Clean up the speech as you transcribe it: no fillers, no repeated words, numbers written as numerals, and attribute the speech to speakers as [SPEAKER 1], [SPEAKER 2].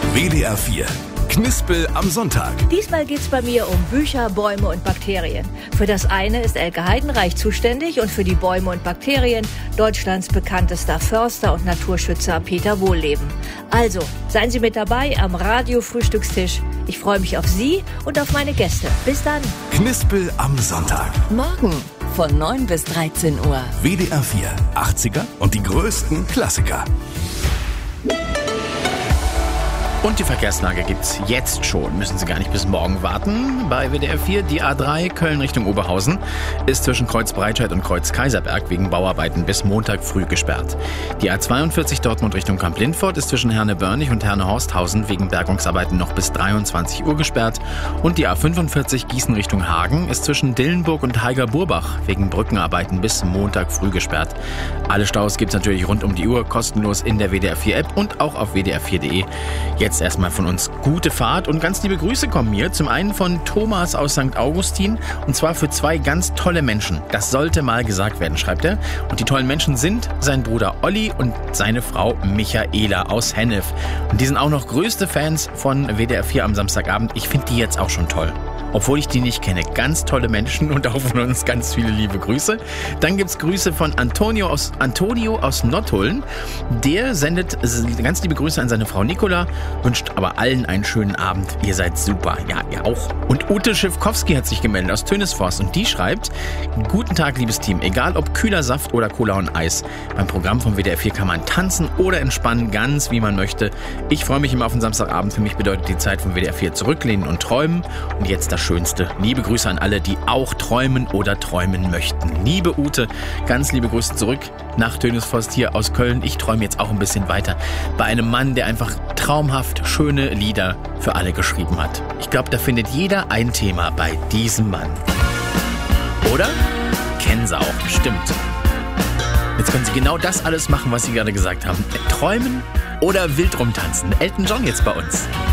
[SPEAKER 1] WDR 4. Knispel am Sonntag.
[SPEAKER 2] Diesmal geht's bei mir um Bücher, Bäume und Bakterien. Für das eine ist Elke Heidenreich zuständig und für die Bäume und Bakterien Deutschlands bekanntester Förster und Naturschützer Peter Wohlleben. Also, seien Sie mit dabei am Radio-Frühstückstisch. Ich freue mich auf Sie und auf meine Gäste. Bis dann.
[SPEAKER 1] Knispel am Sonntag.
[SPEAKER 3] Morgen von 9 bis 13 Uhr.
[SPEAKER 1] WDR 4. 80er und die größten Klassiker.
[SPEAKER 4] Und die Verkehrslage gibt's jetzt schon. Müssen Sie gar nicht bis morgen warten. Bei WDR 4 die A3 Köln Richtung Oberhausen ist zwischen Kreuz Breitscheid und Kreuz Kaiserberg wegen Bauarbeiten bis Montag früh gesperrt. Die A42 Dortmund Richtung Kamp-Lindfort ist zwischen Herne-Börnich und Herne-Horsthausen wegen Bergungsarbeiten noch bis 23 Uhr gesperrt. Und die A45 Gießen Richtung Hagen ist zwischen Dillenburg und Heiger-Burbach wegen Brückenarbeiten bis Montag früh gesperrt. Alle Staus gibt's natürlich rund um die Uhr kostenlos in der WDR 4 App und auch auf wdr4.de. Jetzt erstmal von uns gute Fahrt und ganz liebe Grüße kommen hier. Zum einen von Thomas aus St. Augustin und zwar für 2 ganz tolle Menschen. Das sollte mal gesagt werden, schreibt er. Und die tollen Menschen sind sein Bruder Olli und seine Frau Michaela aus Hennef. Und die sind auch noch größte Fans von WDR 4 am Samstagabend. Ich finde die jetzt auch schon toll. Obwohl ich die nicht kenne. Ganz tolle Menschen und auch von uns ganz viele liebe Grüße. Dann gibt's Grüße von Antonio aus Nottuln. Der sendet ganz liebe Grüße an seine Frau Nicola, wünscht aber allen einen schönen Abend. Ihr seid super. Ja, ihr auch. Und Ute Schiffkowski hat sich gemeldet aus Tönisforst und die schreibt: Guten Tag, liebes Team. Egal ob kühler Saft oder Cola und Eis. Beim Programm von WDR 4 kann man tanzen oder entspannen, ganz wie man möchte. Ich freue mich immer auf den Samstagabend. Für mich bedeutet die Zeit von WDR 4 zurücklehnen und träumen. Und jetzt das Schönste. Liebe Grüße an alle, die auch träumen oder träumen möchten. Liebe Ute, ganz liebe Grüße zurück nach Tönisforst hier aus Köln. Ich träume jetzt auch ein bisschen weiter bei einem Mann, der einfach traumhaft schöne Lieder für alle geschrieben hat. Ich glaube, da findet jeder ein Thema bei diesem Mann. Oder? Kennen Sie auch, bestimmt. Jetzt können Sie genau das alles machen, was Sie gerade gesagt haben. Träumen oder wild rumtanzen. Elton John jetzt bei uns.